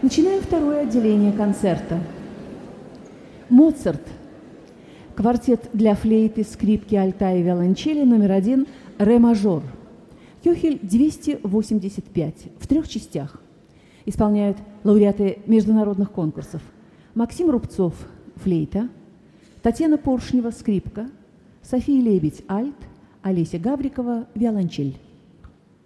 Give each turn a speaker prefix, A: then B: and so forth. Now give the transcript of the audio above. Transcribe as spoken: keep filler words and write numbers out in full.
A: Начинаем второе отделение концерта. Моцарт. Квартет для флейты, скрипки, альта и виолончели номер один, ре мажор. Кёхель двести восемьдесят пять в трех частях. Исполняют лауреаты международных конкурсов. Максим Рубцов – флейта, Татьяна Поршнева – скрипка, София Лебедь – альт, Олеся Гаврикова – виолончель.